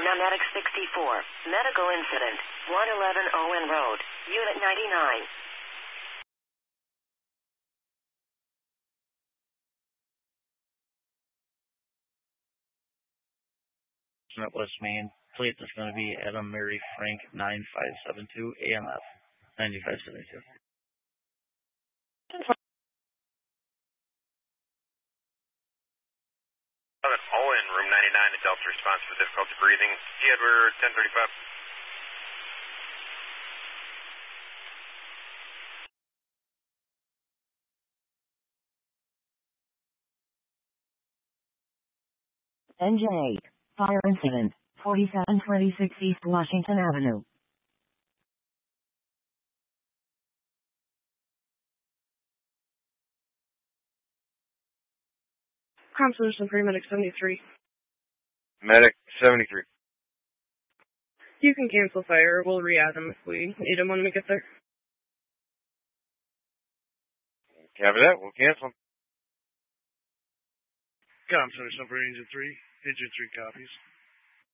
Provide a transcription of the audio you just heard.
Medic 64. Medical incident. 111 Owen Road. Unit 99. West Main. Plate is going to be Adam Mary Frank 9572 AMF 9572. Owen, room 99, Delta response for difficulty breathing. T. Edward 1035. NJ. Fire incident. 4726 East Washington Avenue. Constellation 3, Medic 73. Medic 73. You can cancel fire. We'll re-add them if we need them when we get there. Copy that. We'll cancel them. Constellation Ranger 3. Engine 3 copies.